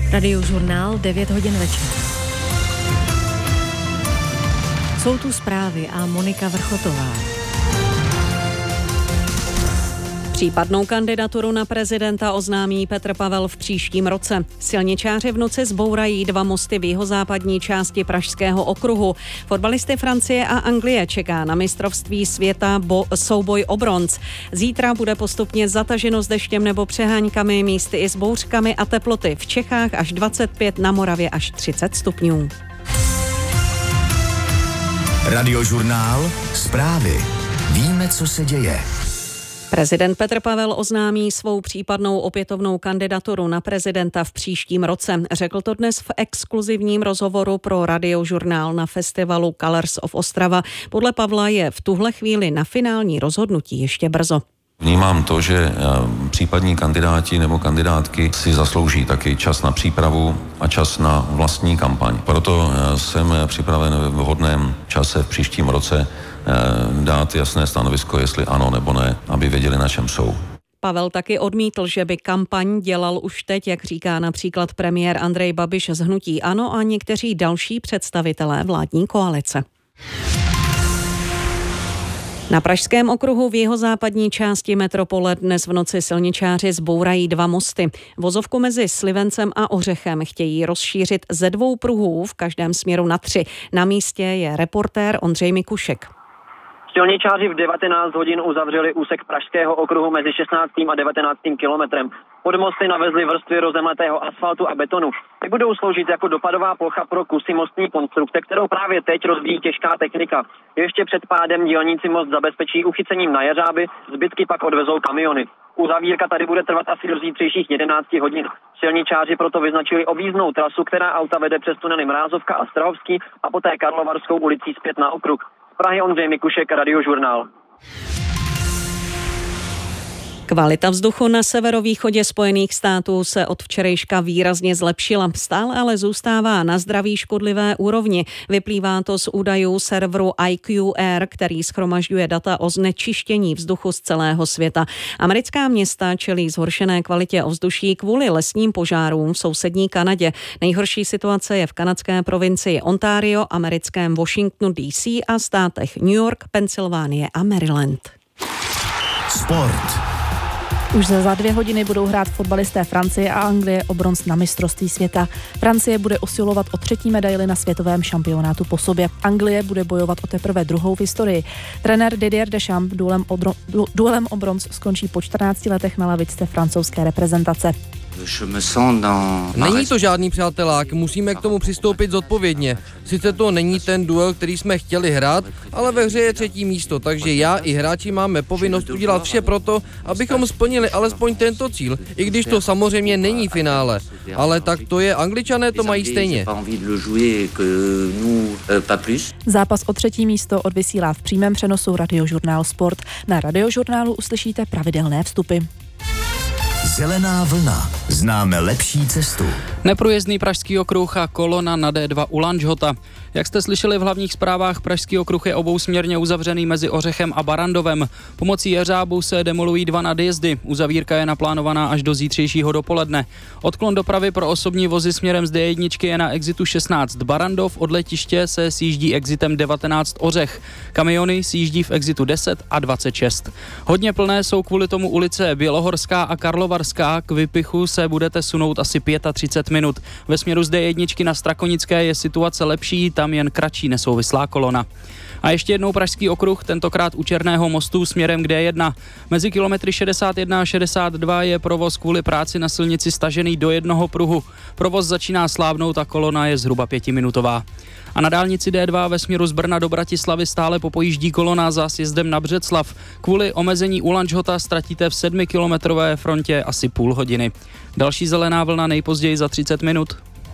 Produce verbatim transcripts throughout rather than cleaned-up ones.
Radiožurnál, devět hodin večer. Jsou tu zprávy a Monika Vrchotová. Případnou kandidaturu na prezidenta oznámí Petr Pavel v příštím roce. Silničáři v noci zbourají dva mosty v jihozápadní části Pražského okruhu. Fotbalisty Francie a Anglie čeká na mistrovství světa bo- souboj o bronz. Zítra bude postupně zataženo s deštěm nebo přeháňkami, místy i s bouřkami a teploty v Čechách až dvacet pět, na Moravě až třicet stupňů. Radiožurnál, zprávy. Víme, co se děje. Prezident Petr Pavel oznámí svou případnou opětovnou kandidaturu na prezidenta v příštím roce. Řekl to dnes v exkluzivním rozhovoru pro Radiožurnál na festivalu Colors of Ostrava. Podle Pavla je v tuhle chvíli na finální rozhodnutí ještě brzo. Vnímám to, že případní kandidáti nebo kandidátky si zaslouží taky čas na přípravu a čas na vlastní kampaň. Proto jsem připraven v vhodném čase v příštím roce dát jasné stanovisko, jestli ano nebo ne, aby věděli, na čem jsou. Pavel taky odmítl, že by kampaň dělal už teď, jak říká například premiér Andrej Babiš z hnutí ANO a někteří další představitelé vládní koalice. Na Pražském okruhu v jihozápadní části metropole dnes v noci silničáři zbourají dva mosty. Vozovku mezi Slivencem a Ořechem chtějí rozšířit ze dvou pruhů v každém směru na tři. Na místě je reportér Ondřej Mikušek. Silničáři v devatenáct hodin uzavřeli úsek Pražského okruhu mezi šestnáctým a devatenáctým kilometrem. Pod mosty navezli vrstvy rozemletého asfaltu a betonu. Ty budou sloužit jako dopadová plocha pro kusy mostní konstrukce, kterou právě teď rozvíjí těžká technika. Ještě před pádem dělníci most zabezpečí uchycením na jeřáby, zbytky pak odvezou kamiony. Uzavírka tady bude trvat asi do zítřejších jedenácti hodin. Silničáři proto vyznačili objízdnou trasu, která auta vede přes tunely Mrázovka a Strahovský a poté Karlovarskou ulicí zpět na okruh. Prahy Ondřej Mikušek, Radiožurnál. Kvalita vzduchu na severovýchodě Spojených států se od včerejška výrazně zlepšila, stále ale zůstává na zdraví škodlivé úrovni. Vyplývá to z údajů serveru I Q Air, který shromažďuje data o znečištění vzduchu z celého světa. Americká města čelí zhoršené kvalitě ovzduší kvůli lesním požárům v sousední Kanadě. Nejhorší situace je v kanadské provincii Ontario, americkém Washingtonu D C a státech New York, Pensylvánie a Maryland. Sport. Už za dvě hodiny budou hrát fotbalisté Francie a Anglie o bronz na mistrovství světa. Francie bude usilovat o třetí medaili na světovém šampionátu po sobě. Anglie bude bojovat o teprve druhou v historii. Trenér Didier Deschamps duelem o, dro, duelem o bronz skončí po čtrnácti letech na lavičce francouzské reprezentace. Není to žádný přátelák, musíme k tomu přistoupit zodpovědně. Sice to není ten duel, který jsme chtěli hrát, ale ve hře je třetí místo, takže já i hráči máme povinnost udělat vše proto, abychom splnili alespoň tento cíl, i když to samozřejmě není finále. Ale tak to je, Angličané to mají stejně. Zápas o třetí místo odvysílá v přímém přenosu Radiožurnál Sport. Na Radiožurnálu uslyšíte pravidelné vstupy. Zelená vlna. Známe lepší cestu. Neprůjezdný Pražský okruh a kolona na D dva u Lanžhota. Jak jste slyšeli v hlavních zprávách, Pražský okruh je obousměrně uzavřený mezi Ořechem a Barandovem. Pomocí jeřábu se demolují dva nadjezdy. Uzavírka je naplánovaná až do zítřejšího dopoledne. Odklon dopravy pro osobní vozy směrem z D jedna je na exitu šestnáct Barandov, od letiště se sjíždí exitem devatenáct Ořech. Kamiony sjíždí v exitu deset a dvacet šest. Hodně plné jsou kvůli tomu ulice Bělohorská a Karlovarská, k Vypichu se budete sunout asi třicet pět minut. Ve směru z D jedna na Strakonické je situace lepší, tam jen kratší nesouvislá kolona. A ještě jednou Pražský okruh, tentokrát u Černého mostu směrem k D jedna. Mezi kilometry šedesát jedna a šedesát dva je provoz kvůli práci na silnici stažený do jednoho pruhu. Provoz začíná slábnout a kolona je zhruba pětiminutová. A na dálnici D dva ve směru z Brna do Bratislavy stále popojíždí kolona za sjezdem na Břeclav. Kvůli omezení u Lanžhota ztratíte v sedmikilometrové frontě asi půl hodiny. Další zelená vlna nejpozději za třicet minut.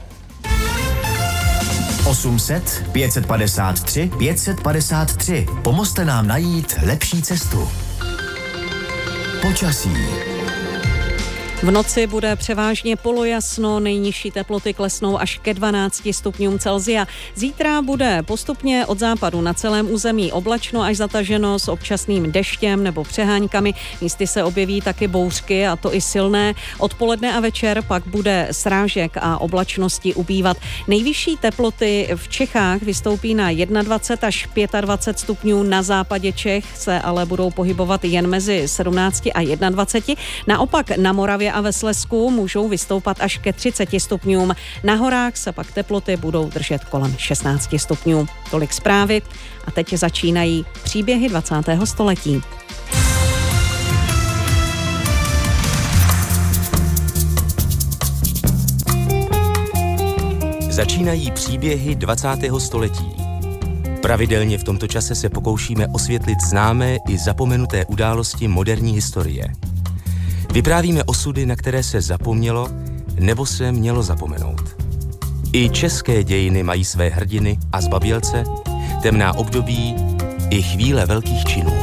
osm set, pět set padesát tři, pět set padesát tři. Pomozte nám najít lepší cestu. Počasí. V noci bude převážně polojasno, nejnižší teploty klesnou až ke dvanácti stupňům Celsia. Zítra bude postupně od západu na celém území oblačno až zataženo s občasným deštěm nebo přeháňkami. Místy se objeví taky bouřky, a to i silné. Odpoledne a večer pak bude srážek a oblačnosti ubývat. Nejvyšší teploty v Čechách vystoupí na dvacet jedna až dvacet pět stupňů, na západě Čech se ale budou pohybovat jen mezi sedmnácti a dvaceti jedna. Naopak na Moravě a ve Slezsku můžou vystoupat až ke třiceti stupňům. Na horách se pak teploty budou držet kolem šestnácti stupňů. Tolik zprávy a teď začínají příběhy dvacátého století. Začínají příběhy dvacátého století. Pravidelně v tomto čase se pokoušíme osvětlit známé i zapomenuté události moderní historie. Vyprávíme osudy, na které se zapomnělo nebo se mělo zapomenout. I české dějiny mají své hrdiny a zbabělce, temná období i chvíle velkých činů.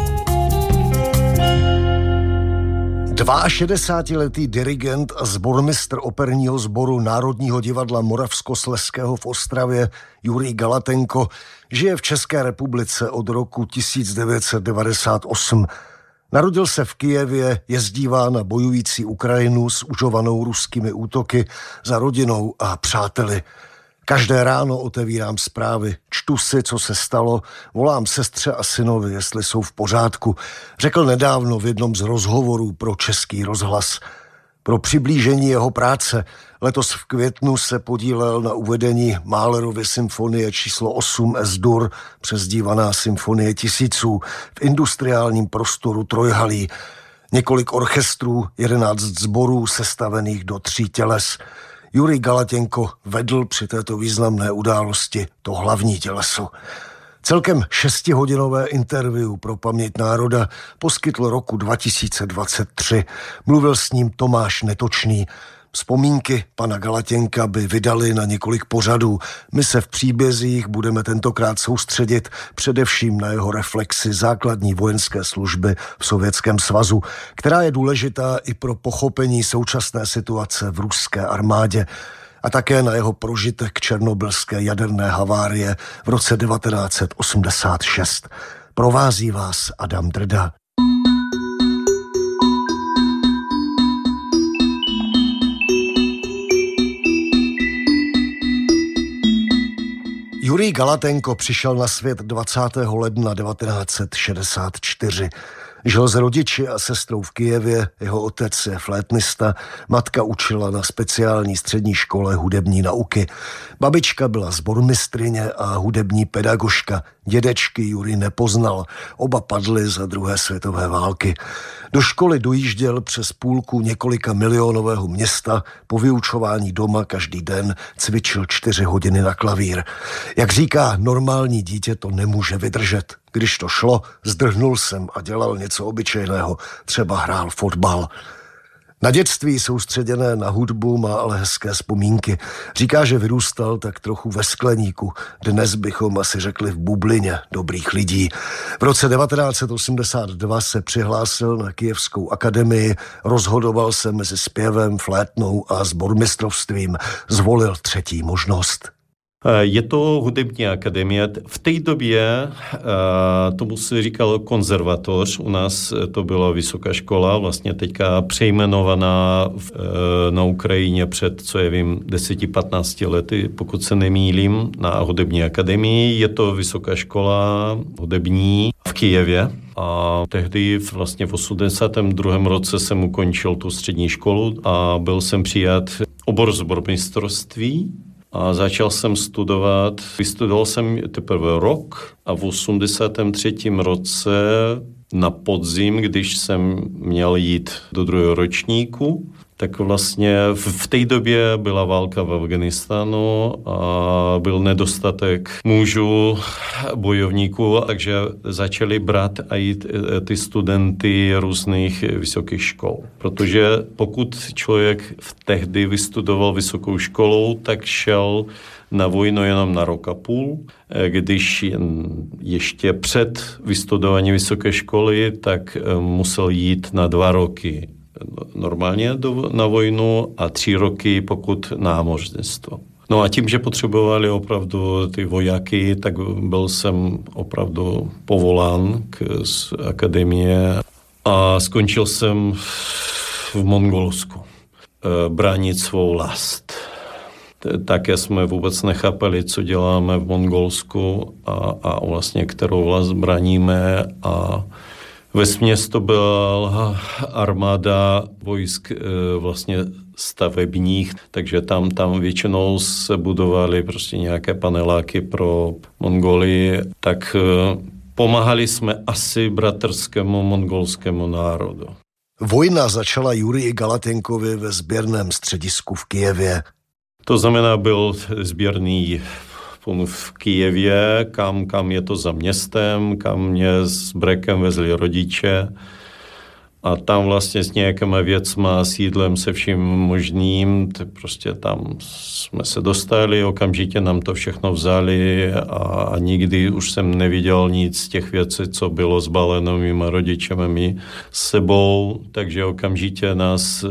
šedesátiletý dirigent a sbormistr operního sboru Národního divadla Moravskoslezského v Ostravě Jurij Galatenko žije v České republice od roku tisíc devět set devadesát osm. Narodil se v Kyjevě, jezdívá na bojující Ukrajinu s užovanou ruskými útoky za rodinou a přáteli. Každé ráno otevírám zprávy, čtu si, co se stalo, volám sestře a synovi, jestli jsou v pořádku, řekl nedávno v jednom z rozhovorů pro Český rozhlas. Pro přiblížení jeho práce letos v květnu se podílel na uvedení Mahlerovy symfonie číslo osm Es-Dur, přezdívaná Symfonie tisíců, v industriálním prostoru Trojhalí. Několik orchestrů, jedenáct sborů sestavených do tří těles. Jurij Galatenko vedl při této významné události to hlavní těleso. Celkem šestihodinové interview pro Paměť národa poskytl roku dva tisíce dvacet tři. Mluvil s ním Tomáš Netočný. Vzpomínky pana Galatenka by vydali na několik pořadů. My se v příbězích budeme tentokrát soustředit především na jeho reflexi základní vojenské služby v Sovětském svazu, která je důležitá i pro pochopení současné situace v ruské armádě, a také na jeho prožitek černobylské jaderné havárie v roce devatenáct set osmdesát šest. Provází vás Adam Drda. Jurij Galatenko přišel na svět dvacátého ledna devatenáct set šedesát čtyři. Žil s rodiči a sestrou v Kyjevě, jeho otec je flétnista, matka učila na speciální střední škole hudební nauky. Babička byla sbormistryně a hudební pedagožka. Dědečky Jurij nepoznal, oba padli za druhé světové války. Do školy dojížděl přes půlku několika milionového města, po vyučování doma každý den cvičil čtyři hodiny na klavír. Jak říká, normální dítě to nemůže vydržet. Když to šlo, zdrhnul jsem a dělal něco obyčejného, třeba hrál fotbal. Na dětství soustředěné na hudbu má ale hezké vzpomínky. Říká, že vyrůstal tak trochu ve skleníku. Dnes bychom asi řekli v bublině dobrých lidí. V roce devatenáct set osmdesát dva se přihlásil na Kyjevskou akademii, rozhodoval se mezi zpěvem, flétnou a sbormistrovstvím. Zvolil třetí možnost. Je to hudební akademie. V té době tomu se říkalo konzervatoř. U nás to byla vysoká škola, vlastně teďka přejmenovaná na Ukrajině před, co je vím, deseti patnácti lety, pokud se nemýlím, na hudební akademii. Je to vysoká škola hudební v Kyjevě. A tehdy vlastně v osmdesátém druhém roce jsem ukončil tu střední školu a byl jsem přijat obor sbormistrovství. A začal jsem studovat, vystudoval jsem teprve rok a v osmdesátém třetím roce na podzim, když jsem měl jít do druhého ročníku, tak vlastně v té době byla válka v Afghánistánu a byl nedostatek mužů, bojovníků, takže začali brát i ty studenty různých vysokých škol. Protože pokud člověk v tehdy vystudoval vysokou školu, tak šel na vojnu jenom na rok a půl. Když ještě před vystudováním vysoké školy, tak musel jít na dva roky normálně do, na vojnu a tři roky pokud námořnictvo. No a tím, že potřebovali opravdu ty vojáky, tak byl jsem opravdu povolán k, z akademie a skončil jsem v Mongolsku bránit svou vlast. Také jsme vůbec nechápali, co děláme v Mongolsku a, a vlastně kterou vlast bráníme a vesměs to byla armáda vojsk vlastně stavebních, takže tam, tam většinou se budovaly prostě nějaké paneláky pro Mongolii, tak pomáhali jsme asi bratrskému mongolskému národu. Vojna začala Juriji Galatenkovi ve sběrném středisku v Kyjevě. To znamená, byl sběrný v Kyjevě, kam, kam je to za městem, kam mě s brekem vezli rodiče. A tam vlastně s nějakýma věcma, sídlem, se vším možným, prostě tam jsme se dostali, okamžitě nám to všechno vzali a, a nikdy už jsem neviděl nic z těch věcí, co bylo zbaleno mýma rodičema mi s sebou, takže okamžitě nás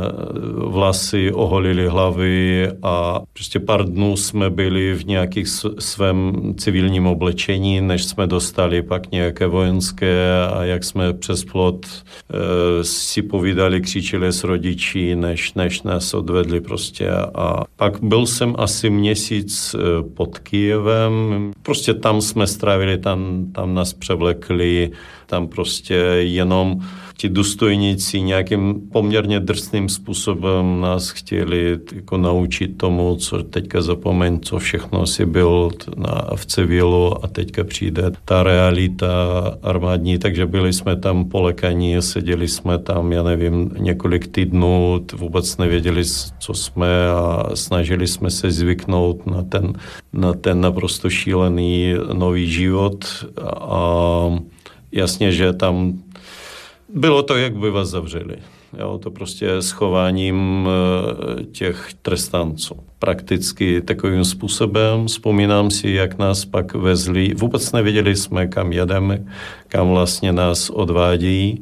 vlasy oholili hlavy a prostě pár dnů jsme byli v nějakých svém civilním oblečení, než jsme dostali pak nějaké vojenské a jak jsme přes plot si povídali, křičeli s rodiči, než, než nás odvedli prostě. A pak byl jsem asi měsíc pod Kyjevem. Prostě tam jsme strávili, tam, tam nás převlekli, tam prostě jenom ti důstojníci nějakým poměrně drsným způsobem nás chtěli jako naučit tomu, co teďka zapomeň, co všechno si byl na, v civilu a teďka přijde ta realita armádní, takže byli jsme tam polekaní, seděli jsme tam, já nevím, několik týdnů, vůbec nevěděli, co jsme a snažili jsme se zvyknout na ten, na ten naprosto šílený nový život a jasně, že tam bylo to, jak by vás zavřeli. Jo, to prostě s chováním těch trestanců. Prakticky takovým způsobem. Vzpomínám si, jak nás pak vezli. Vůbec nevěděli jsme, kam jedeme, kam vlastně nás odvádí.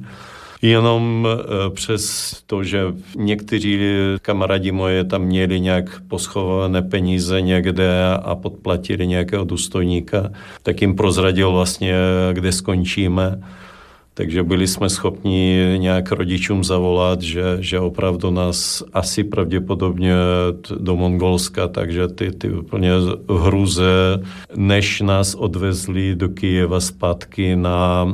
Jenom přes to, že někteří kamarádi moje tam měli nějak poschované peníze někde a podplatili nějakého důstojníka, tak jim prozradil vlastně, kde skončíme. Takže byli jsme schopni nějak rodičům zavolat, že, že opravdu nás asi pravděpodobně do Mongolska, takže ty, ty úplně hruze, než nás odvezli do Kyjeva zpátky na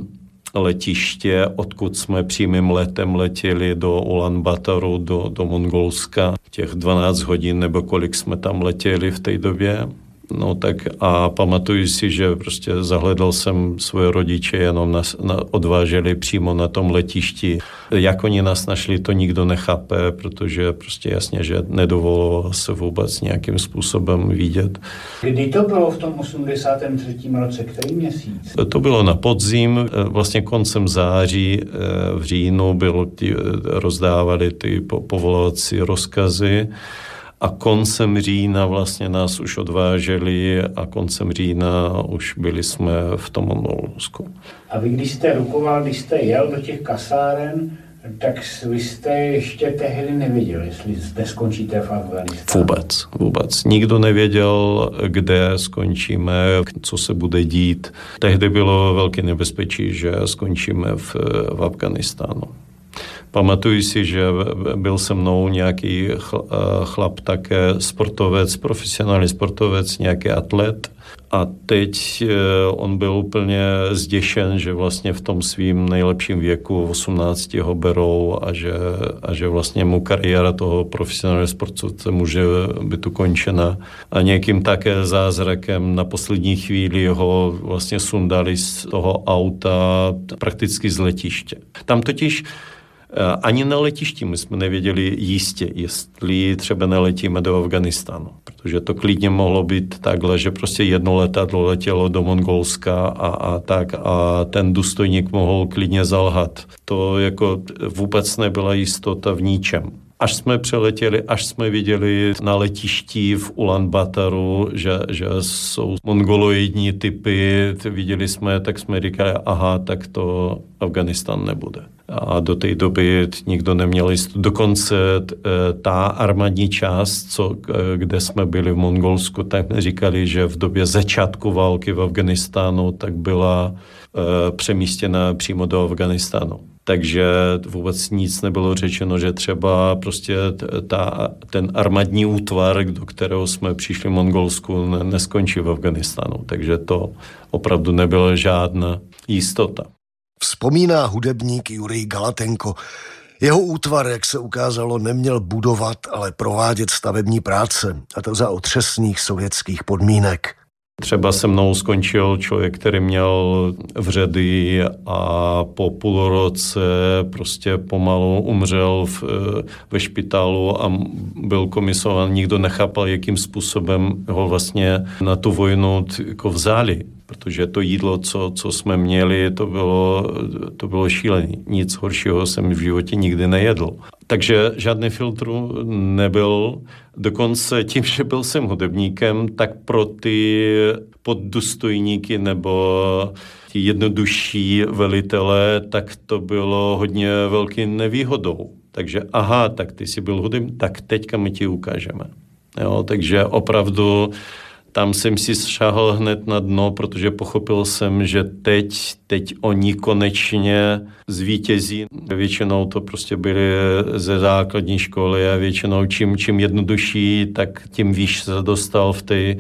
letiště, odkud jsme přímým letem letěli do Ulan-Bataru, do, do Mongolska. Těch dvanáct hodin nebo kolik jsme tam letěli v té době. No tak a pamatuju si, že prostě zahledal jsem svoje rodiče, jenom nás na, odváželi přímo na tom letišti. Jak oni nás našli, to nikdo nechápe, protože prostě jasně, že nedovolilo se vůbec nějakým způsobem vidět. Kdy to bylo v tom osmdesátém třetím roce, který měsíc? To bylo na podzim, vlastně koncem září, v říjnu bylo ty, rozdávali ty povolovací rozkazy. A koncem října vlastně nás už odváželi a koncem října už byli jsme v tom Mongolsku. A vy, když jste rukoval, když jste jel do těch kasáren, tak vy jste ještě tehdy nevěděli, jestli zde skončíte v Afghánistánu? Vůbec, vůbec. Nikdo nevěděl, kde skončíme, co se bude dít. Tehdy bylo velké nebezpečí, že skončíme v, v Afghánistánu. Pamatuju si, že byl se mnou nějaký chlap také sportovec, profesionální sportovec, nějaký atlet. A teď on byl úplně zděšen, že vlastně v tom svým nejlepším věku, osmnácti ho berou a že, a že vlastně mu kariéra toho profesionálního sportovce může být ukončena. A nějakým také zázrakem na poslední chvíli ho vlastně sundali z toho auta prakticky z letiště. Tam totiž ani na letišti my jsme nevěděli jistě, jestli třeba neletíme do Afghánistánu, protože to klidně mohlo být takhle, že prostě jedno letadlo letělo do Mongolska a, a tak a ten důstojník mohl klidně zalhat. To jako vůbec nebyla jistota v ničem. Až jsme přeletěli, až jsme viděli na letišti v Ulan-Bataru, že, že jsou mongoloidní typy, viděli jsme, tak jsme říkali, aha, tak to Afghánistán nebude. a do té doby nikdo neměl jistotu. Dokonce ta armádní část, co, kde jsme byli v Mongolsku, tak říkali, že v době začátku války v Afghánistánu tak byla přemístěna přímo do Afghánistánu. Takže vůbec nic nebylo řečeno, že třeba prostě ta, ten armádní útvar, do kterého jsme přišli v Mongolsku, neskončí v Afghánistánu. Takže to opravdu nebyla žádná jistota. Vzpomíná hudebník Jurij Galatenko. Jeho útvar, jak se ukázalo, neměl budovat, ale provádět stavební práce, a to za otřesných sovětských podmínek. Třeba se mnou skončil člověk, který měl vředy a po půl roce prostě pomalu umřel v, ve špitálu a byl komisován. Nikdo nechápal, jakým způsobem ho vlastně na tu vojnu jako vzali. Protože to jídlo, co, co jsme měli, to bylo, to bylo šílené. Nic horšího jsem v životě nikdy nejedl. Takže žádný filtru nebyl. Dokonce tím, že byl jsem hudebníkem, tak pro ty poddůstojníky nebo ti jednodušší velitele, tak to bylo hodně velký nevýhodou. Takže aha, tak ty jsi byl hudebník, tak teďka my ti ukážeme. Jo, takže opravdu tam jsem si šáhl hned na dno, protože pochopil jsem, že teď, teď oni konečně zvítězí. Většinou to prostě byly ze základní školy a většinou čím, čím jednodušší, tak tím výš se dostal v té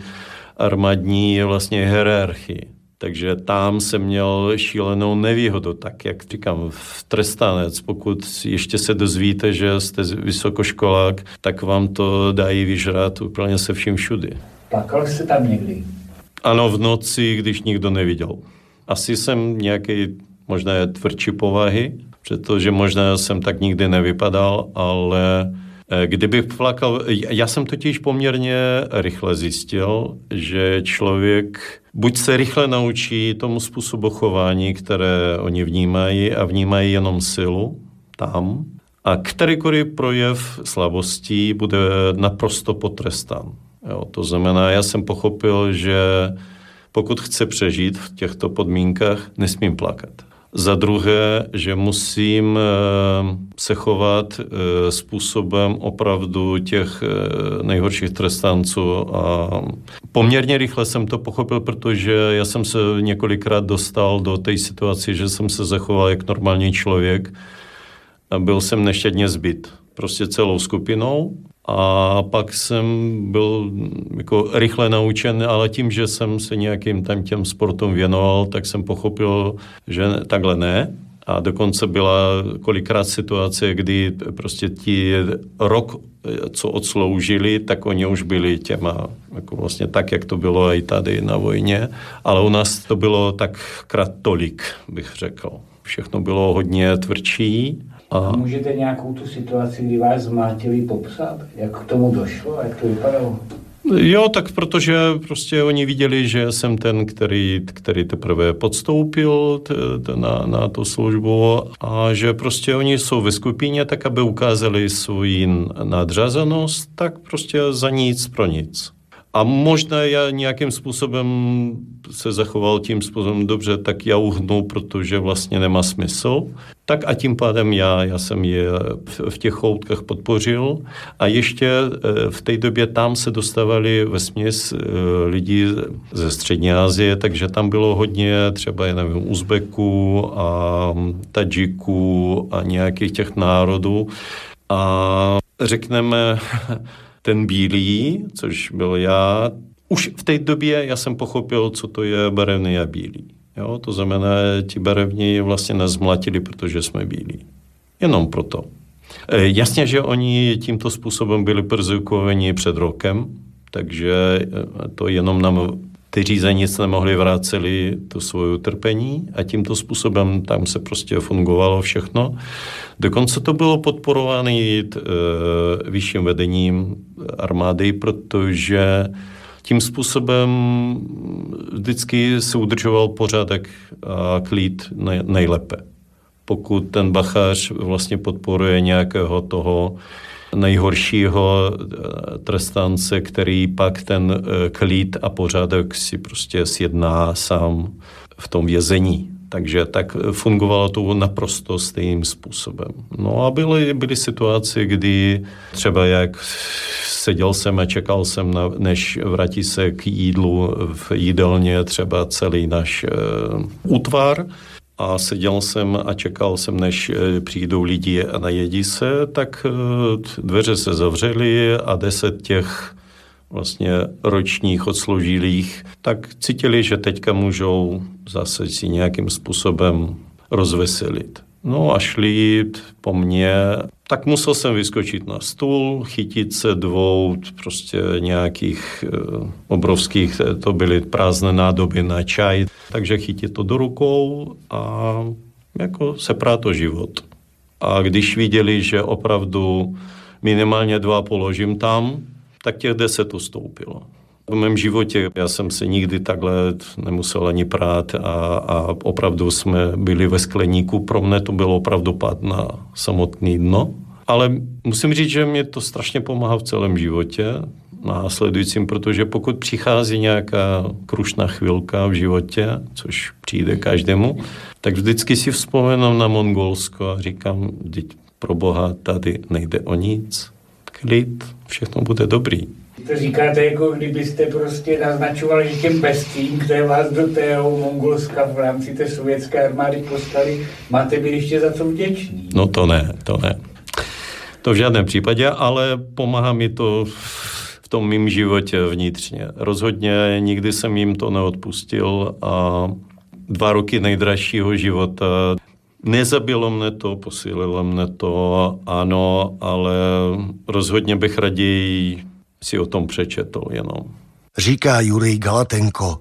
armádní vlastně hierarchii. Takže tam jsem měl šílenou nevýhodu, tak jak říkám, v trestanec, pokud ještě se dozvíte, že jste vysokoškolák, tak vám to dají vyžrat úplně se vším všudy. Plakal jste tam někdy? Ano, v noci, když nikdo neviděl. Asi jsem nějaký možná tvrdší povahy, protože možná jsem tak nikdy nevypadal, ale kdybych plakal, já jsem totiž poměrně rychle zjistil, že člověk buď se rychle naučí tomu způsobu chování, které oni vnímají a vnímají jenom silu tam, a kterýkoliv projev slabostí bude naprosto potrestán. Jo, to znamená, já jsem pochopil, že pokud chce přežít v těchto podmínkách, nesmím plakat. Za druhé, že musím se chovat způsobem opravdu těch nejhorších trestanců. A poměrně rychle jsem to pochopil, protože já jsem se několikrát dostal do té situace, že jsem se zachoval jak normální člověk a byl jsem nešťastně zbyt. Prostě celou skupinou. A pak jsem byl jako rychle naučen, ale tím, že jsem se nějakým tam těm sportům věnoval, tak jsem pochopil, že takhle ne. A dokonce byla kolikrát situace, kdy prostě ti rok, co odsloužili, tak oni už byli těma, jako vlastně tak, jak to bylo i tady na vojně. Ale u nás to bylo tak krát tolik, bych řekl. Všechno bylo hodně tvrdší. A můžete nějakou tu situaci, kdy vás zmátili, popsat? Jak k tomu došlo? Jak to vypadalo? Jo, tak protože prostě oni viděli, že jsem ten, který, který teprve podstoupil t, t, na, na tu službu a že prostě oni jsou ve skupině, tak aby ukázali svoji nadřazenost, tak prostě za nic pro nic. A možná já nějakým způsobem se zachoval tím způsobem dobře, tak já uhnu, protože vlastně nemá smysl. Tak a tím pádem já, já jsem je v těch choutkách podpořil. A ještě v té době tam se dostávali vesměs lidi ze Střední Asie, takže tam bylo hodně třeba, já nevím, Uzbeků a Tadžiků a nějakých těch národů. A řekneme, ten bílý, což byl já, už v té době já jsem pochopil, co to je barevný a bílý. Jo? To znamená, ti barevní vlastně nás zmlatili, protože jsme bílí. Jenom proto. E, jasně, že oni tímto způsobem byli perzekvovaní před rokem, takže to jenom nám, kteří za nic nemohli, vraceli to svoje utrpení a tímto způsobem tam se prostě fungovalo všechno. Dokonce to bylo podporováno e, vyšším vedením armády, protože tím způsobem vždycky se udržoval pořádek a klid nej, nejlépe. Pokud ten bachář vlastně podporuje nějakého toho nejhoršího trestance, který pak ten klid a pořádek si prostě sjedná sám v tom vězení. Takže tak fungovalo to naprosto stejným způsobem. No a byly, byly situace, kdy třeba jak seděl jsem a čekal jsem, na, než vrátí se k jídlu v jídelně třeba celý náš uh, útvar, a seděl jsem a čekal jsem, než přijdou lidi a najedí se, tak dveře se zavřely a deset těch vlastně ročních odsloužilých, tak cítili, že teďka můžou zase si nějakým způsobem rozveselit. No a šli po mně, tak musel jsem vyskočit na stůl, chytit se dvou prostě nějakých eh, obrovských, to byly prázdné nádoby na čaj, takže chytit to do rukou a jako se prát o život. A když viděli, že opravdu minimálně dva položím tam, tak těch deset ustoupilo. V mém životě já jsem se nikdy takhle nemusel ani prát a, a opravdu jsme byli ve skleníku. Pro mě to bylo opravdu pád na samotný dno. Ale musím říct, že mě to strašně pomáhá v celém životě následujícím, protože pokud přichází nějaká krušná chvilka v životě, což přijde každému, tak vždycky si vzpomínám na Mongolsko a říkám, teď pro Boha, tady nejde o nic. Klid, všechno bude dobrý. To říkáte, jako kdybyste prostě naznačovali, že těm bestím, které vás do tého Mongolska v rámci té sovětské armády poslali, máte být ještě za co vděčný. No to ne, to ne. To v žádném případě, ale pomáhá mi to v tom mým životě vnitřně. Rozhodně nikdy jsem jim to neodpustil a dva roky nejdražšího života nezabilo mne to, posílilo mne to, ano, ale rozhodně bych raději si o tom přečetl jenom. Říká Jurij Galatenko.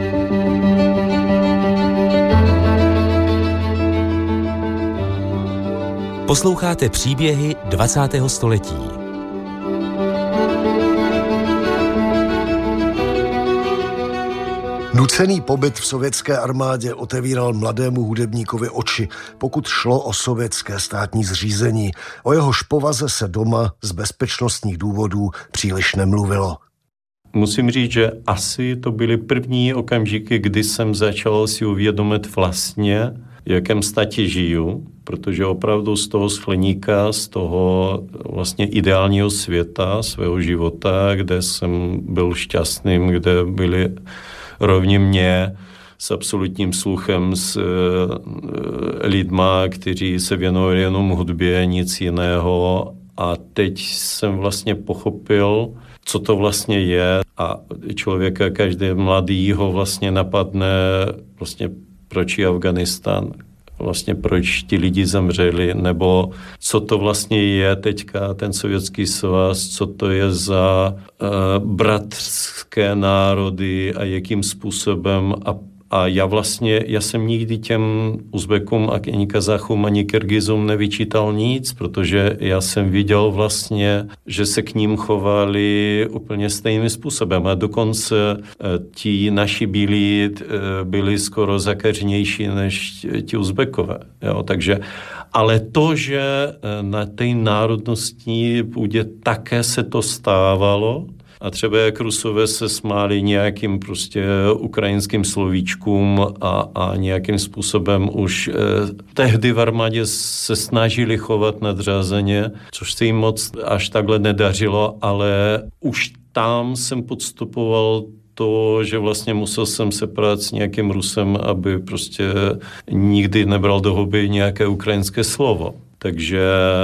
Posloucháte příběhy dvacátého století. Nucený pobyt v sovětské armádě otevíral mladému hudebníkovi oči, pokud šlo o sovětské státní zřízení. O jehož povaze se doma z bezpečnostních důvodů příliš nemluvilo. Musím říct, že asi to byly první okamžiky, kdy jsem začal si uvědomit vlastně, v jakém státě žiju, protože opravdu z toho skleníka, z toho vlastně ideálního světa, svého života, kde jsem byl šťastným, kde byli rovně mě s absolutním sluchem, s e, lidma, kteří se věnovali jenom hudbě, nic jiného. A teď jsem vlastně pochopil, co to vlastně je. A člověka, každý mladý ho vlastně napadne, vlastně proč je Afganistán, vlastně proč ti lidi zemřeli, nebo co to vlastně je teďka ten Sovětský svaz, co to je za uh, bratské národy a jakým způsobem a A já vlastně, já jsem nikdy těm Uzbekům, ani Kazachům, ani Kyrgyzům nevyčítal nic, protože já jsem viděl vlastně, že se k ním chovali úplně stejným způsobem. A dokonce ti naši bílí byli skoro zakařnější než ti Uzbekové. Jo, takže, ale to, že na té národnostní půdě také se to stávalo, a třeba jak Rusové se smáli nějakým prostě ukrajinským slovíčkům a, a nějakým způsobem už eh, tehdy v armádě se snažili chovat nadřazeně, což se jim moc až takhle nedařilo, ale už tam jsem podstupoval to, že vlastně musel jsem se prát s nějakým Rusem, aby prostě nikdy nebral do huby nějaké ukrajinské slovo. Takže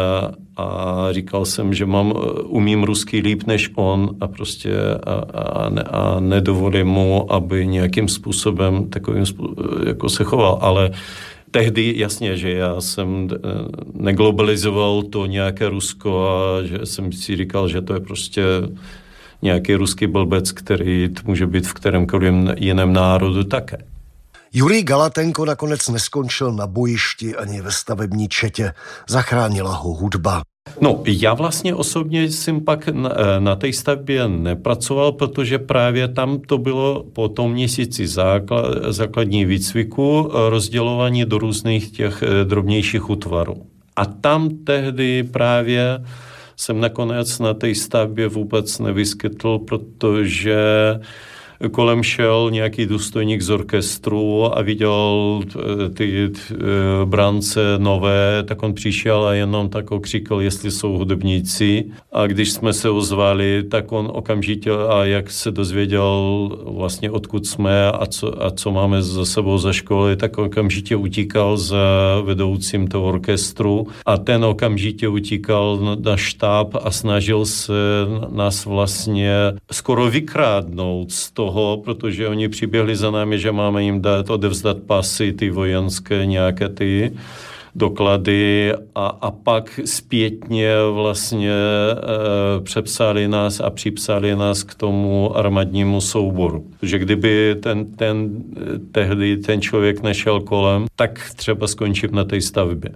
a říkal jsem, že mám, umím rusky líp než on a prostě a, a, ne, a nedovolím mu, aby nějakým způsobem takovým způsobem, jako se choval. Ale tehdy jasně, že já jsem neglobalizoval to nějaké Rusko a že jsem si říkal, že to je prostě nějaký ruský blbec, který může být v kterémkoliv jiném národu také. Jurij Galatenko nakonec neskončil na bojišti ani ve stavební četě. Zachránila ho hudba. No, já vlastně osobně jsem pak na, na té stavbě nepracoval, protože právě tam to bylo po tom měsíci základ, základní výcviku rozdělování do různých těch drobnějších útvarů. A tam tehdy právě jsem nakonec na té stavbě vůbec nevyskytl, protože kolem šel nějaký důstojník z orchestru a viděl ty brance nové, tak on přišel a jenom tak okřikl, jestli jsou hudebníci. A když jsme se ozvali, tak on okamžitě, a jak se dozvěděl vlastně odkud jsme a co, a co máme za sebou za školy, tak okamžitě utíkal za vedoucím toho orchestru a ten okamžitě utíkal na štáb a snažil se nás vlastně skoro vykrádnout z toho, protože oni přiběhli za námi, že máme jim dát, odevzdat pasy, ty vojenské nějaké ty doklady a, a pak zpětně vlastně e, přepsali nás a připsali nás k tomu armádnímu souboru. Protože kdyby ten, ten, tehdy ten člověk nešel kolem, tak třeba skončil na té stavbě.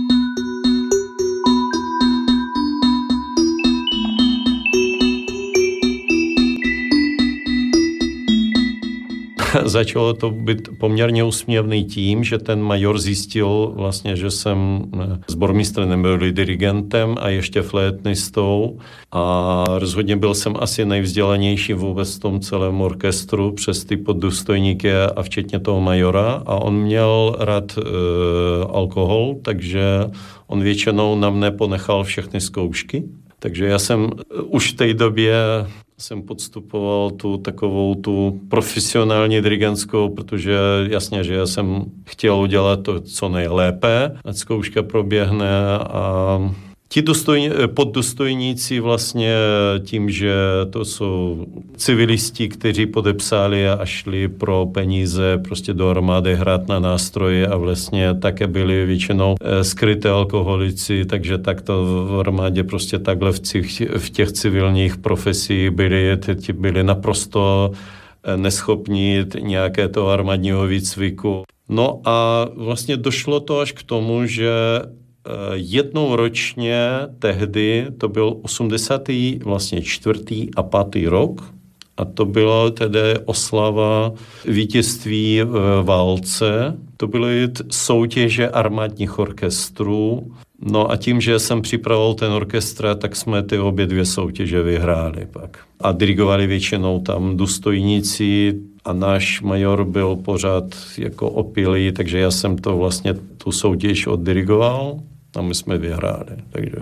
Začalo to být poměrně úsměvný tím, že ten major zjistil vlastně, že jsem sbormistrem nebyl dirigentem a ještě flétnistou a rozhodně byl jsem asi nejvzdělanější vůbec v tom celém orchestru přes ty poddůstojníky a včetně toho majora a on měl rád e, alkohol, takže on většinou na mne ponechal všechny zkoušky. Takže já jsem už v té době jsem podstupoval tu takovou tu profesionální dirigentskou, protože jasně, že já jsem chtěl udělat to co nejlépe, ať zkouška proběhne a ti dostojní, poddůstojníci vlastně tím, že to jsou civilisti, kteří podepsali a šli pro peníze prostě do armády hrát na nástroje a vlastně také byli většinou skryté alkoholici, takže takto v armádě prostě takhle v těch, v těch civilních profesích byli, ti byli naprosto neschopní nějaké toho armádního výcviku. No a vlastně došlo to až k tomu, že jednou ročně tehdy, to byl osmdesátý vlastně čtvrtý a pátý rok, a to byla tedy oslava vítězství v válce. To byly soutěže armádních orchestrů. No a tím, že jsem připravoval ten orchestr, tak jsme ty obě dvě soutěže vyhráli pak. A dirigovali většinou tam důstojníci a náš major byl pořád jako opilý, takže já jsem to vlastně tu soutěž oddirigoval. A my jsme vyhráli. Takže.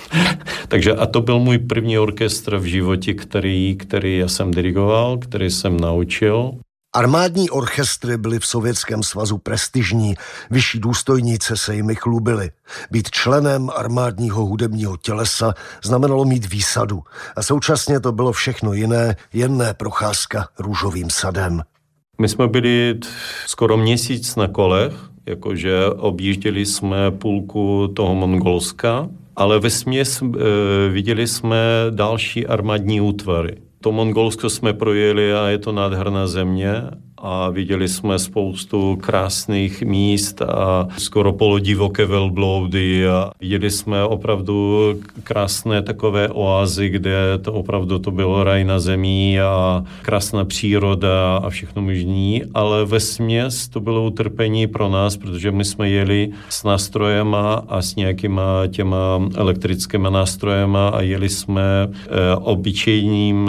takže a to byl můj první orchestr v životě, který, který já jsem dirigoval, který jsem naučil. Armádní orchestry byly v Sovětském svazu prestižní, vyšší důstojníci se jimi chlubili. Být členem armádního hudebního tělesa znamenalo mít výsadu a současně to bylo všechno jiné, jen ne procházka růžovým sadem. My jsme byli skoro měsíc na kolech, jakože objížděli jsme půlku toho Mongolska, ale vesměs e, viděli jsme další armádní útvary. To Mongolsko jsme projeli a je to nádherná země a viděli jsme spoustu krásných míst a skoro polodivoké velbloudy a viděli jsme opravdu krásné takové oázy, kde to opravdu to bylo raj na zemi a krásná příroda a všechno možný, ale vesměs to bylo utrpení pro nás, protože my jsme jeli s nástrojema a s nějakýma těma elektrickými nástrojema a jeli jsme e, obyčejným e,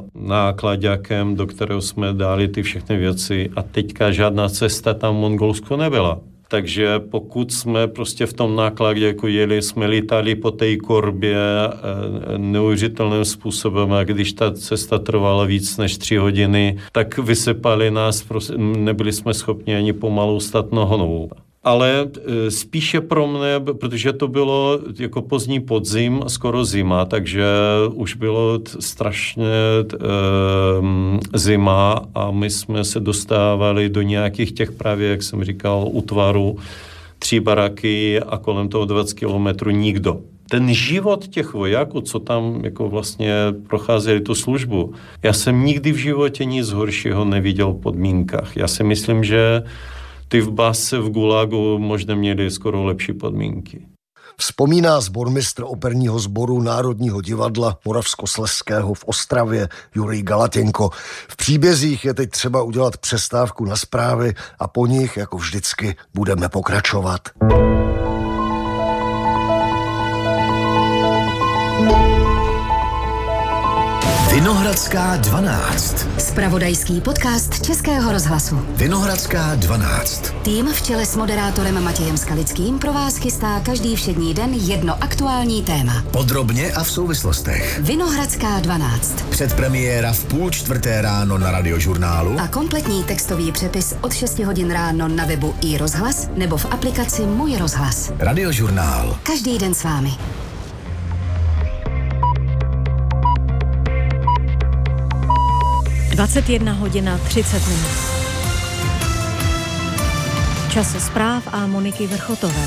náklaďákem, do kterého jsme dali ty všechny věci a teďka žádná cesta tam v Mongolsku nebyla. Takže pokud jsme prostě v tom nákladě jako jeli, jsme lítali po té korbě e, neuvěřitelným způsobem a když ta cesta trvala víc než tři hodiny, tak vysypali nás, prostě, nebyli jsme schopni ani pomalu stát nohou. Ale e, spíše pro mne, protože to bylo jako pozdní podzim, skoro zima, takže už bylo t, strašně t, e, zima a my jsme se dostávali do nějakých těch právě, jak jsem říkal, útvarů, tři baraky a kolem toho dvacet kilometrů nikdo. Ten život těch vojáků, co tam jako vlastně procházeli tu službu, já jsem nikdy v životě nic horšího neviděl v podmínkách. Já si myslím, že ty v base v Gulagu možná měli skoro lepší podmínky. Vzpomíná sbormistr operního sboru Národního divadla Moravskoslezského v Ostravě Jurij Galatěnko. V příbězích je teď třeba udělat přestávku na zprávy a po nich, jako vždycky, budeme pokračovat. Vinohradská dvanáct. Zpravodajský podcast Českého rozhlasu. Vinohradská dvanáct. Tým v čele s moderátorem Matějem Skalickým pro vás chystá každý všední den jedno aktuální téma. Podrobně a v souvislostech. Vinohradská dvanáct. Předpremiéra v půl čtvrté ráno na Radiožurnálu. A kompletní textový přepis od šesti hodin ráno na webu i rozhlas nebo v aplikaci Můj rozhlas. Radiožurnál. Každý den s vámi. dvacet jedna hodina třicet minut. Čas zpráv a Moniky Vrchotové.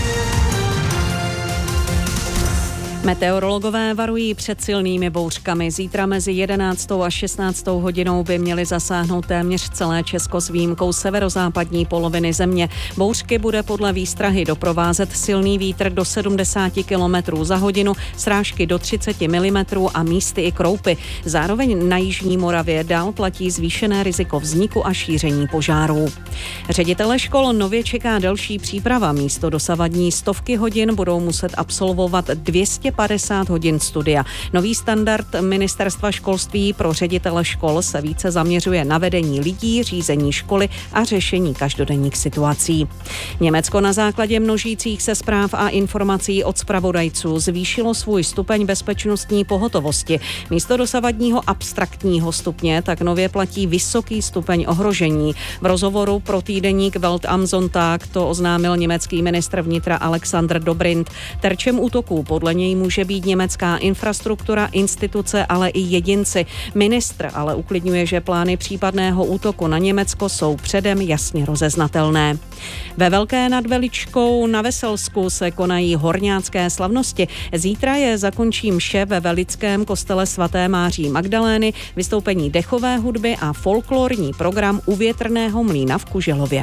Meteorologové varují před silnými bouřkami. Zítra mezi jedenáctou a šestnáctou hodinou by měly zasáhnout téměř celé Česko s výjimkou severozápadní poloviny země. Bouřky bude podle výstrahy doprovázet silný vítr do sedmdesát kilometrů za hodinu, srážky do třicet milimetrů a místy i kroupy. Zároveň na jižní Moravě dál platí zvýšené riziko vzniku a šíření požárů. Ředitele škol nově čeká delší příprava. Místo dosavadní stovky hodin budou muset absolvovat dvě stě padesát hodin studia. Nový standard Ministerstva školství pro ředitele škol se více zaměřuje na vedení lidí, řízení školy a řešení každodenních situací. Německo na základě množících se zpráv a informací od zpravodajců zvýšilo svůj stupeň bezpečnostní pohotovosti. Místo dosavadního abstraktního stupně tak nově platí vysoký stupeň ohrožení. V rozhovoru pro týdeník Welt am Sonntag to oznámil německý ministr vnitra Alexander Dobrindt. Terčem útoků podle něj může být německá infrastruktura, instituce, ale i jedinci. Ministr ale uklidňuje, že plány případného útoku na Německo jsou předem jasně rozeznatelné. Ve Velké nad Veličkou na Veselsku se konají horňácké slavnosti. Zítra je zakončí mše ve Velickém kostele svaté Máří Magdalény, vystoupení dechové hudby a folklorní program u Větrného mlýna v Kuželově.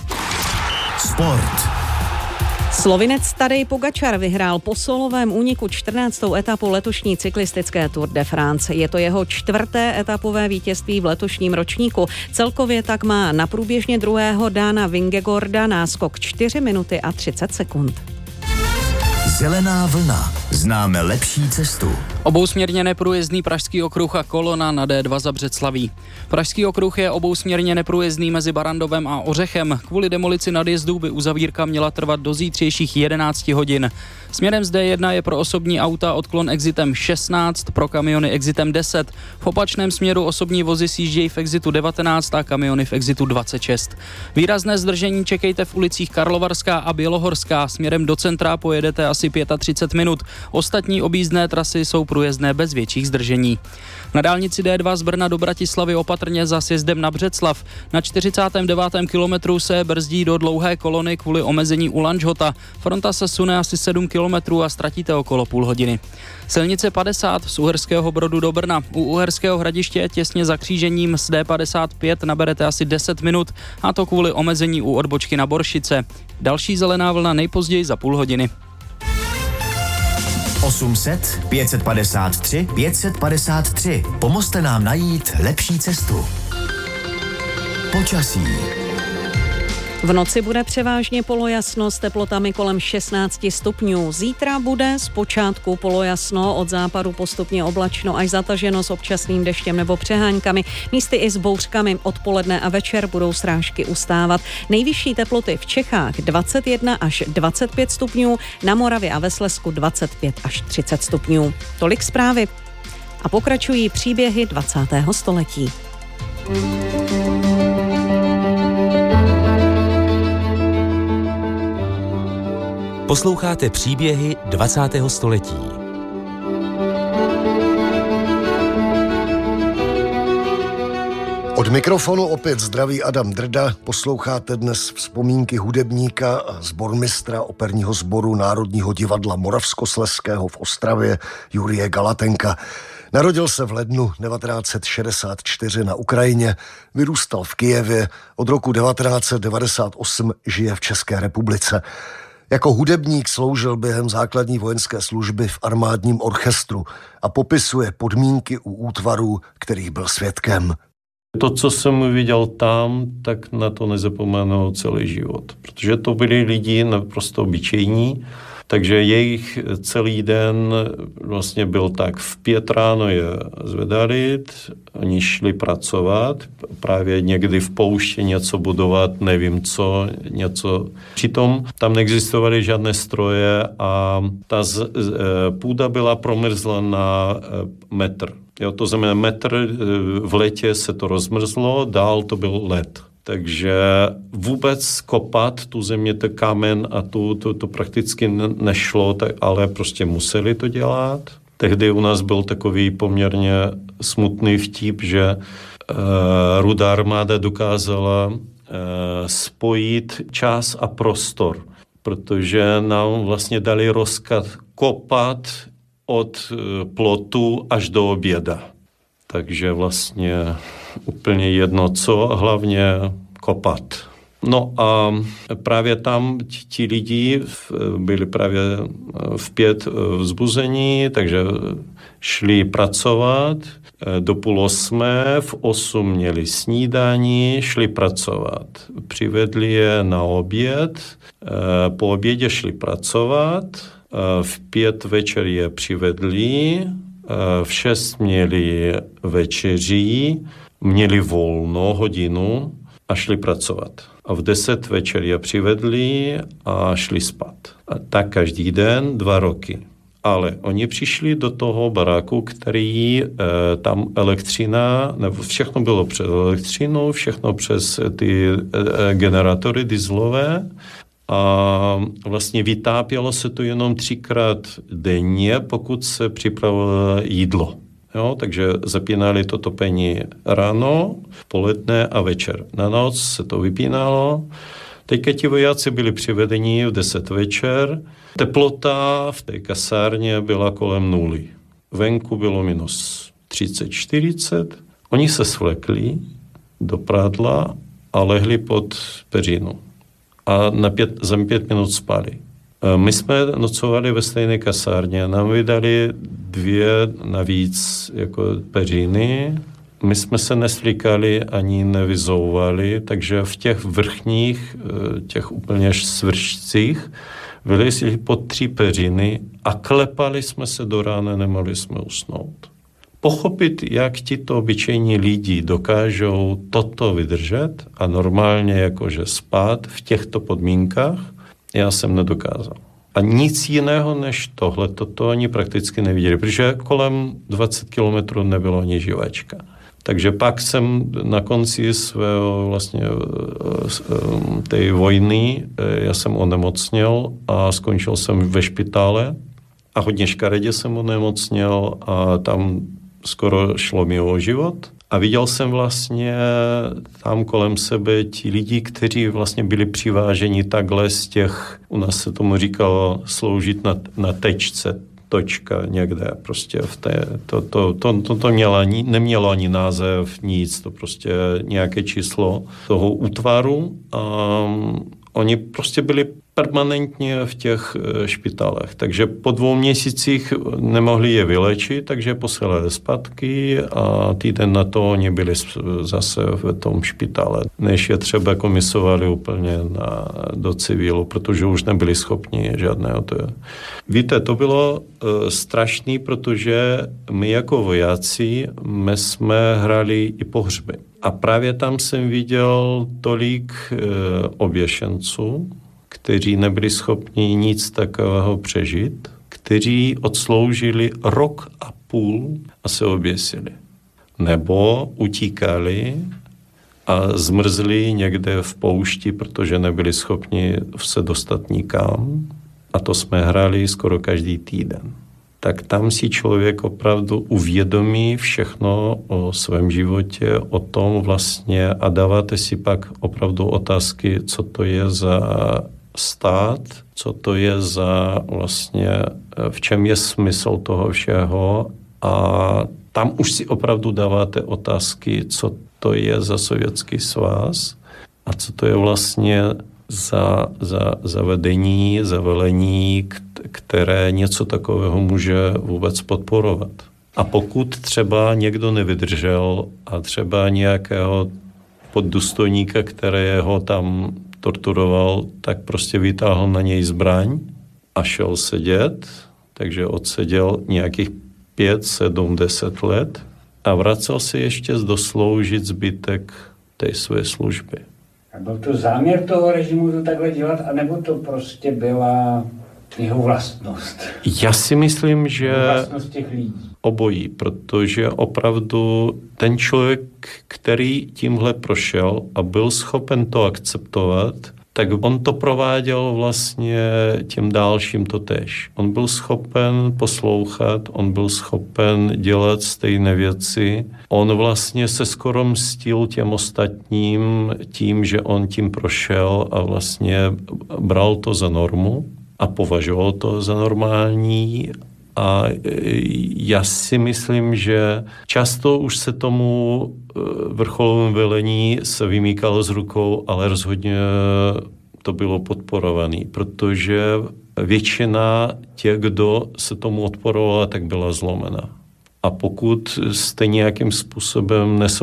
Sport. Slovinec Tadej Pogačar vyhrál po solovém úniku čtrnáctou etapu letošní cyklistické Tour de France. Je to jeho čtvrté etapové vítězství v letošním ročníku. Celkově tak má na průběžně druhého Dana Vingegorda náskok čtyři minuty a třicet sekund. Zelená vlna. Známe lepší cestu. Obousměrně neprůjezdný Pražský okruh a kolona na D dva za Břeclaví. Pražský okruh je obousměrně neprůjezdný mezi Barandovem a Ořechem. Kvůli demolici nadjezdů by uzavírka měla trvat do zítřejších jedenáct hodin. Směrem z D jedna je pro osobní auta odklon exitem šestnáct, pro kamiony exitem deset. V opačném směru osobní vozy sjíždějí v exitu devatenáct a kamiony v exitu dvacet šest. Výrazné zdržení čekejte v ulicích Karlovarská a Bělohorská. Směrem do centra pojedete asi třicet pět minut. Ostatní objízdné trasy jsou průjezdné bez větších zdržení. Na dálnici D dva z Brna do Bratislavy opatrně za sjezdem na Břeclav. Na čtyřicátém devátém kilometru se brzdí do dlouhé kolony kvůli omezení u Lanžhota. Fronta se sune asi sedm kilometrů a ztratíte okolo půl hodiny. Silnice padesát z Uherského Brodu do Brna. U Uherského Hradiště těsně za křížením s D padesát pět naberete asi deset minut, a to kvůli omezení u odbočky na Boršice. Další zelená vlna nejpozději za půl hodiny. osm set, pět set padesát tři, pět set padesát tři. Pomozte nám najít lepší cestu. Počasí. V noci bude převážně polojasno s teplotami kolem šestnáct stupňů. Zítra bude zpočátku polojasno, od západu postupně oblačno až zataženo s občasným deštěm nebo přeháňkami. Místy i s bouřkami. Odpoledne a večer budou srážky ustávat. Nejvyšší teploty v Čechách dvacet jedna až dvacet pět stupňů, na Moravě a ve Slezsku dvacet pět až třicet stupňů. Tolik zprávy. A pokračují příběhy dvacátého století. Posloucháte příběhy dvacátého století. Od mikrofonu opět zdraví Adam Drda. Posloucháte dnes vzpomínky hudebníka a sbormistra operního sboru Národního divadla Moravskoslezského v Ostravě Jurije Galatenka. Narodil se v lednu devatenáct set šedesát čtyři na Ukrajině, vyrůstal v Kyjevě, od roku devatenáct set devadesát osm žije v České republice. Jako hudebník sloužil během základní vojenské služby v armádním orchestru a popisuje podmínky u útvarů, kterých byl svědkem. To, co jsem viděl tam, tak na to nezapomenu celý život. Protože to byli lidi naprosto obyčejní, Takže jejich celý den vlastně byl tak, v pět ráno je zvedali, oni šli pracovat, právě někdy v poušti něco budovat, nevím co, něco. Přitom tam neexistovaly žádné stroje a ta z, půda byla promrzla na metr. Jo, to znamená, metr v létě se to rozmrzlo, dál to byl led. Takže vůbec kopat tu země, ten kámen a tu, to, to prakticky nešlo, tak, ale prostě museli to dělat. Tehdy u nás byl takový poměrně smutný vtip, že uh, Rudá armáda dokázala uh, spojit čas a prostor, protože nám vlastně dali rozkaz kopat od uh, plotu až do oběda. Takže vlastně úplně jedno co, hlavně kopat. No a právě tam ti lidi byli právě v pět vzbuzení, takže šli pracovat do půl osmé, v osm měli snídani, šli pracovat. Přivedli je na oběd, po obědě šli pracovat, v pět večer je přivedli, v šest měli večeří, měli volno hodinu a šli pracovat. A v deset večer je přivedli a šli spát. A tak každý den dva roky. Ale oni přišli do toho baráku, který e, tam elektřina, nebo všechno bylo přes elektřinu, všechno přes ty e, generátory dieselové. A vlastně vytápělo se to jenom třikrát denně, pokud se připravilo jídlo. Jo, takže zapínali to topení ráno, poledne a večer. Na noc se to vypínalo. Teďka ti vojáci byli přivedeni v deset večer. Teplota v té kasárně byla kolem nuly. Venku bylo minus třicet čtyřicet. Oni se svlekli do prádla a lehli pod peřinu. A na pět, za pět minut spali. My jsme nocovali ve stejné kasárně, nám vydali dvě navíc jako peřiny. My jsme se nesvlíkali ani nevyzouvali, takže v těch vrchních, těch úplně svršcích vylezli pod tři peřiny a klepali jsme se do rána, nemohli jsme usnout. Pochopit, jak tito obyčejní lidi dokážou toto vydržet a normálně jakože spát v těchto podmínkách, já jsem nedokázal. A nic jiného než tohle, toto oni prakticky neviděli, protože kolem dvacet kilometrů nebylo ani živačka. Takže pak jsem na konci svého vlastně té vojny, já jsem onemocněl a skončil jsem ve špitále a hodně škaredě jsem onemocněl a tam skoro šlo mi o život. A viděl jsem vlastně tam kolem sebe ti lidi, kteří vlastně byli přiváženi takhle z těch, u nás se tomu říkalo, sloužit na, na tečce, točka někde prostě v té, to, to, to, to, to mělo ani, nemělo ani název, nic, to prostě nějaké číslo toho útvaru. A oni prostě byli permanentně v těch špitálech. Takže po dvou měsících nemohli je vylečit, takže posílali zpátky a týden na to oni byli zase v tom špitále. Než je třeba komisovali úplně na, do civilu, protože už nebyli schopni žádného to. Víte, to bylo uh, strašný, protože my jako vojáci, my jsme hrali i pohřby. A právě tam jsem viděl tolik uh, oběšenců, kteří nebyli schopni nic takového přežít, kteří odsloužili rok a půl a se oběsili. Nebo utíkali a zmrzli někde v poušti, protože nebyli schopni se dostat nikam. A to jsme hráli skoro každý týden. Tak tam si člověk opravdu uvědomí všechno o svém životě, o tom vlastně a dáváte si pak opravdu otázky, co to je za stát, co to je za vlastně, v čem je smysl toho všeho a tam už si opravdu dáváte otázky, co to je za Sovětský svaz a co to je vlastně za, za, za vedení, za velení, které něco takového může vůbec podporovat. A pokud třeba někdo nevydržel a třeba nějakého poddůstojníka, kterého tam torturoval, tak prostě vytáhl na něj zbraň a šel sedět, takže odseděl nějakých pět, sedm, deset let a vracel se ještě dosloužit zbytek té své služby. A byl to záměr toho režimu to takhle dělat, anebo to prostě byla jeho vlastnost? Já si myslím, že vlastnost těch lidí. Obojí, protože opravdu ten člověk, který tímhle prošel a byl schopen to akceptovat, tak on to prováděl vlastně těm dalším totéž. On byl schopen poslouchat, on byl schopen dělat stejné věci. On vlastně se skoro mstil těm ostatním tím, že on tím prošel a vlastně bral to za normu a považoval to za normální. A já si myslím, že často už se tomu vrcholovému velení se vymýkalo z rukou, ale rozhodně to bylo podporované, protože většina těch, kdo se tomu odporovala, tak byla zlomena. A pokud jste nějakým způsobem